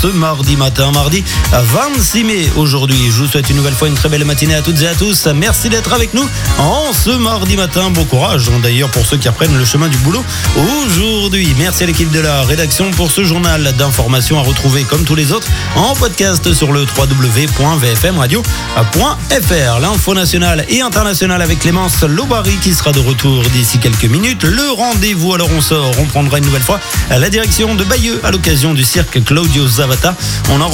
ce mardi matin, mardi 26 mai aujourd'hui. Je vous souhaite une nouvelle fois une très belle matinée à toutes et à tous. Merci d'être avec nous en ce mardi matin. Bon courage d'ailleurs pour ceux qui reprennent le chemin du boulot aujourd'hui. Merci à l'équipe de la rédaction pour ce journal d'information à retrouver comme tous les autres en podcast sur le www.vfmradio.fr. L'info nationale et internationale avec Clémence Lobary qui sera de retour d'ici quelques minutes. Le rendez-vous, alors on sort, on prendra une nouvelle fois à la direction de Bayeux à l'occasion du cirque Claudio Zavata. On en